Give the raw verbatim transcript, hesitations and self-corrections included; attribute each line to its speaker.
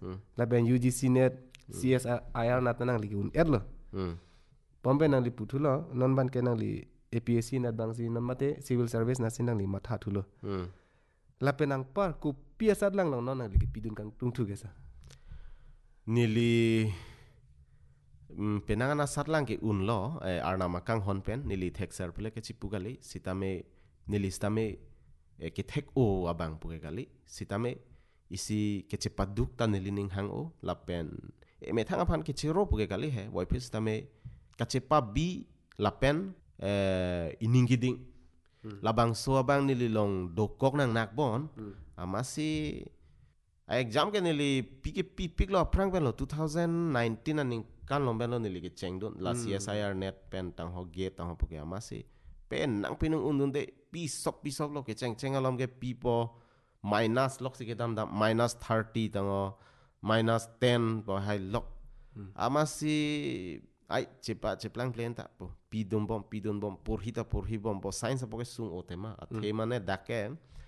Speaker 1: laben U G C net C S I R nat nang li un et lo pompe nang li putulo non ban ke nang li A P S C nat bang si namate civil service na sinang li matha thulo lapen nang par ku piasat lang long non nang li pidun kang tung thu gesa
Speaker 2: nili penangana satlang ke un lo arna makang honpen nili thek sar pele ke chipugali sitame nili stame ke thek o abang pugali sitame isi ke cepaduk ta nili ning hang o lapen e me thanga phan ke chiro pugali he wipis tame kacepa bi lapen iningiding labang so abang nili long dokok nang nakbon amasi exam ke nili pike pik lo prang ben lo twenty nineteen aning kan lo ben lo nili ke chengdon la C S I R net pen tang ho gate tang ho puke amasi pen nang pinung undun de pisok pisok lo ke cheng cheng alom ke pipo minus lok sike dam dam minus thirty tang o minus ten bo hai lok amasi ai cepa ceplang plan ta po pidum bom pidum bom porhita porhi bom bo science po ke sung o tema a thema ne dake